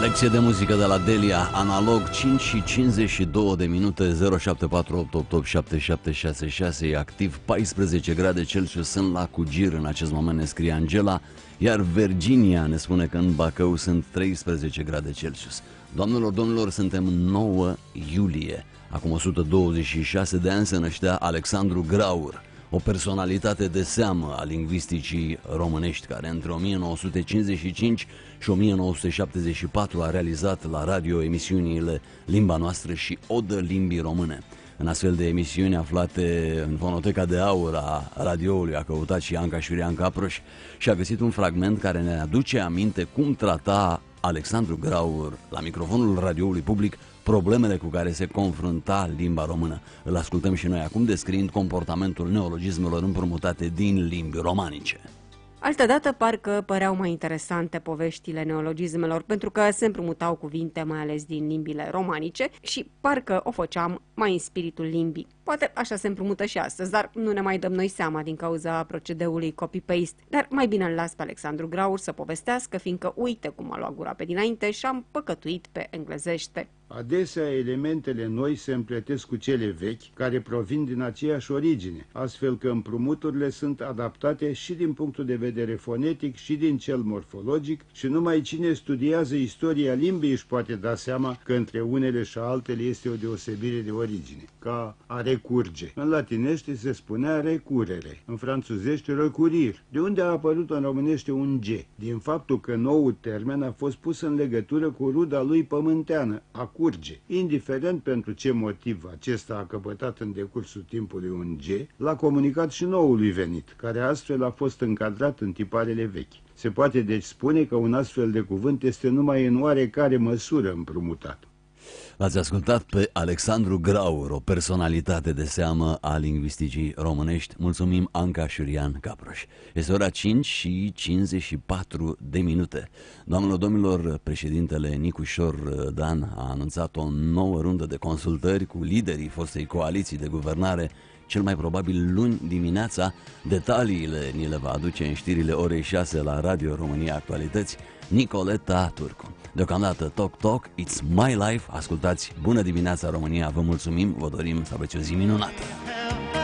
Lecție de muzică de la Delia, analog 5 și 52 de minute, 0748887766, e activ, 14 grade Celsius sunt la Cugir în acest moment, ne scrie Angela, iar Virginia ne spune că în Bacău sunt 13 grade Celsius. Doamnelor, domnilor, suntem 9 iulie, acum 126 de ani se năștea Alexandru Graur, o personalitate de seamă a lingvisticii românești, care între 1955 și 1974 a realizat la radio emisiunile Limba Noastră și Odă Limbii Române. În astfel de emisiuni aflate în fonoteca de aur a radioului a căutat și Anca Șurian Caproș și a găsit un fragment care ne aduce aminte cum trata Alexandru Graur la microfonul radioului public problemele cu care se confrunta limba română. Îl ascultăm și noi acum descriind comportamentul neologismelor împrumutate din limbi romanice. Altădată parcă păreau mai interesante poveștile neologismelor pentru că se împrumutau cuvinte mai ales din limbile romanice și parcă o făceam mai în spiritul limbii. Poate așa se împrumută și astăzi, dar nu ne mai dăm noi seama din cauza procedeului copy-paste. Dar mai bine îl las pe Alexandru Graur să povestească, fiindcă uite cum a luat gura pe dinainte și am păcătuit pe englezește. Adesea elementele noi se împletesc cu cele vechi, care provin din aceeași origine, astfel că împrumuturile sunt adaptate și din punctul de vedere fonetic și din cel morfologic și numai cine studiază istoria limbii își poate da seama că între unele și altele este o deosebire de origine, ca a recurge. În latinește se spunea recurere, în franțuzește recurir, de unde a apărut în românește un G, din faptul că noul termen a fost pus în legătură cu ruda lui pământeană, a curge. Indiferent pentru ce motiv acesta a căpătat în decursul timpului un G, l-a comunicat și noului venit, care astfel a fost încadrat în tiparele vechi. Se poate deci spune că un astfel de cuvânt este numai în oarecare măsură împrumutat. L-ați ascultat pe Alexandru Graur, o personalitate de seamă a lingvisticii românești. Mulțumim, Anca Șurian Caproș. Este ora 5 și 54 de minute. Doamnelor, domnilor, președintele Nicușor Dan a anunțat o nouă rundă de consultări cu liderii fostei coaliții de guvernare, cel mai probabil luni dimineața. Detaliile ni le va aduce în știrile orei 6 la Radio România Actualități Nicoleta Turcu. Deocamdată Talk Talk, It's My Life. Ascultați Bună dimineața România, vă mulțumim, vă dorim să aveți o zi minunată.